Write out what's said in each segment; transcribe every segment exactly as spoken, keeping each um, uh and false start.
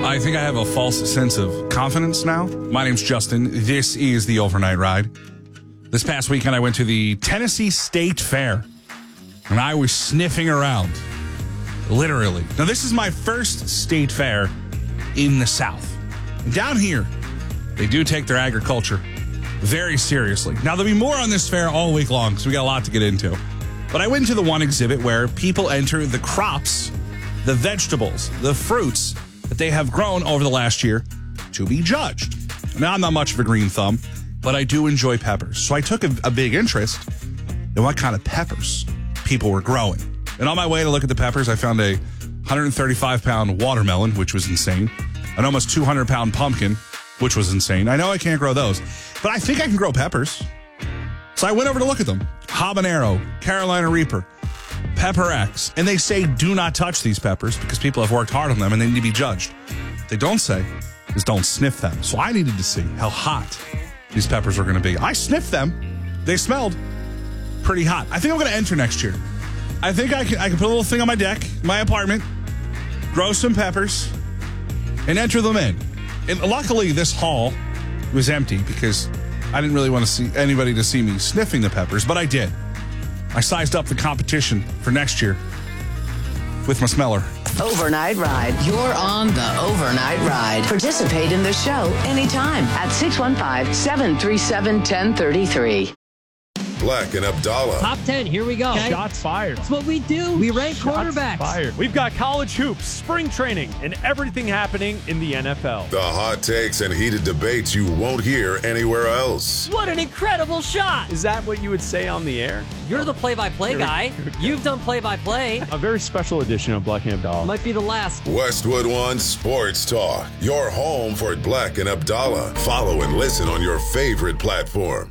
I think I have a false sense of confidence now. My name's Justin. This is the Overnight Ride. This past weekend, I went to the Tennessee State Fair, and I was sniffing around, literally. Now, this is my first state fair in the South. Down here, they do take their agriculture very seriously. Now, there'll be more on this fair all week long, so we got a lot to get into. But I went to the one exhibit where people enter the crops, the vegetables, the fruits that they have grown over the last year to be judged. Now, I'm not much of a green thumb, but I do enjoy peppers. So I took a, a big interest in what kind of peppers people were growing. And on my way to look at the peppers, I found a one hundred thirty-five pound watermelon, which was insane. An almost two hundred pound pumpkin, which was insane. I know I can't grow those, but I think I can grow peppers. So I went over to look at them. Habanero, Carolina Reaper, Pepper X. And they say do not touch these peppers because people have worked hard on them and they need to be judged. What they don't say is don't sniff them. So I needed to see how hot these peppers were going to be. I sniffed them. They smelled pretty hot. I think I'm going to enter next year. I think I can, I can put a little thing on my deck, my apartment, grow some peppers, and enter them in. And luckily, this hall was empty because I didn't really want to see anybody to see me sniffing the peppers, but I did. I sized up the competition for next year with my smeller. Overnight Ride. You're on the Overnight Ride. Participate in the show anytime at six one five, seven three seven, one zero three three. Black and Abdallah. Top ten, here we go. Okay. Shots fired. That's what we do. We rank Shots quarterbacks. Fired. We've got college hoops, spring training, and everything happening in the N F L. The hot takes and heated debates you won't hear anywhere else. What an incredible shot. Is that what you would say on the air? You're the play-by-play guy. You've done play-by-play. A very special edition of Black and Abdallah. Might be the last. Westwood One Sports Talk. Your home for Black and Abdallah. Follow and listen on your favorite platform.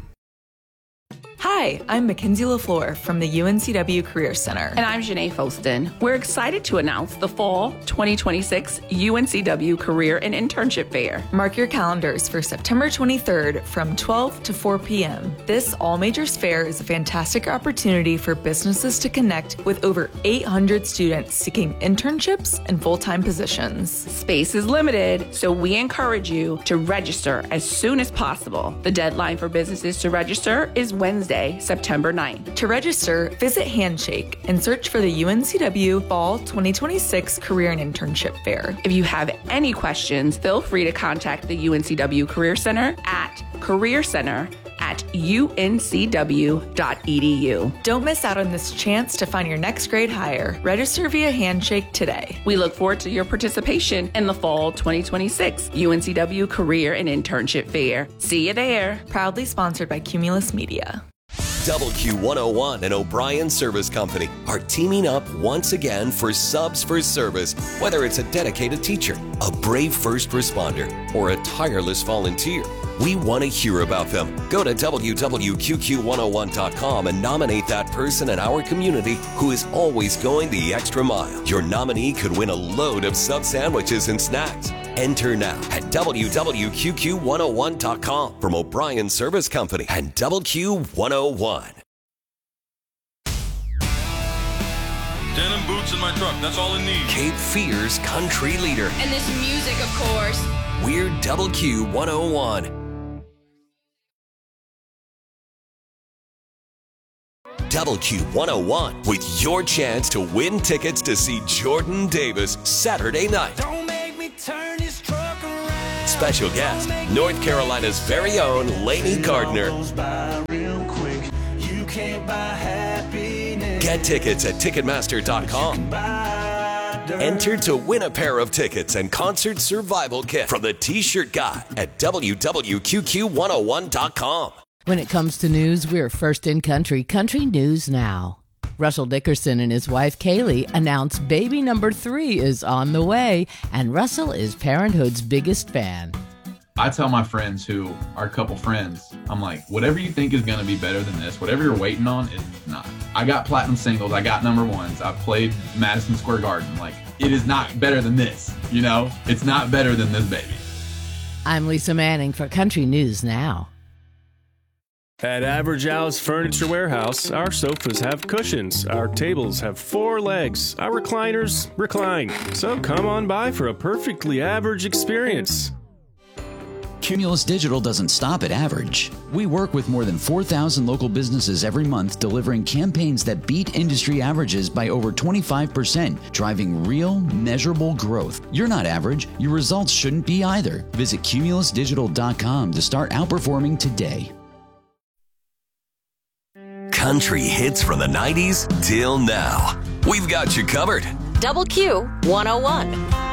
Hi, I'm Mackenzie LaFleur from the U N C W Career Center. And I'm Janae Foston. We're excited to announce the Fall twenty twenty-six U N C W Career and Internship Fair. Mark your calendars for September twenty-third from twelve to four p.m. This all-majors fair is a fantastic opportunity for businesses to connect with over eight hundred students seeking internships and full-time positions. Space is limited, so we encourage you to register as soon as possible. The deadline for businesses to register is Wednesday, September ninth. To register, visit Handshake and search for the U N C W Fall twenty twenty-six Career and Internship Fair. If you have any questions, feel free to contact the U N C W Career Center at Career Center at U N C W dot E D U. Don't miss out on this chance to find your next grade hire. Register via Handshake today. We look forward to your participation in the Fall twenty twenty-six U N C W Career and Internship Fair. See you there. Proudly sponsored by Cumulus Media. W Q one oh one and O'Brien Service Company are teaming up once again for Subs for Service. Whether it's a dedicated teacher, a brave first responder, or a tireless volunteer, we want to hear about them. Go to W W Q Q one oh one dot com and nominate that person in our community who is always going the extra mile. Your nominee could win a load of sub sandwiches and snacks. Enter now at W W Q Q one oh one dot com from O'Brien Service Company and W Q one oh one. Denim boots in my truck, that's all it needs. Cape Fear's country leader. And this music, of course. We're W Q one oh one. W Q one oh one with your chance to win tickets to see Jordan Davis Saturday night. Don't make me turn this truck around. Special guest, North Carolina's very own Lainey Gardner. You can't buy happiness. Get tickets at Ticketmaster dot com. Enter to win a pair of tickets and concert survival kit from the T-Shirt Guy at W W Q Q one oh one dot com. When it comes to news, we're first in country. Country News Now. Russell Dickerson and his wife Kaylee announced baby number three is on the way, and Russell is Parenthood's biggest fan. I tell my friends who are a couple friends, I'm like, whatever you think is going to be better than this, whatever you're waiting on is not. I got platinum singles, I got number ones, I played Madison Square Garden. Like, it is not better than this, you know? It's not better than this baby. I'm Lisa Manning for Country News Now. At Average Al's Furniture Warehouse, our sofas have cushions, our tables have four legs, our recliners recline. So come on by for a perfectly average experience. Cumulus Digital doesn't stop at average. We work with more than four thousand local businesses every month, delivering campaigns that beat industry averages by over twenty-five percent, driving real, measurable growth. You're not average. Your results shouldn't be either. Visit cumulus digital dot com to start outperforming today. Country hits from the nineties till now. We've got you covered. Double Q one oh one.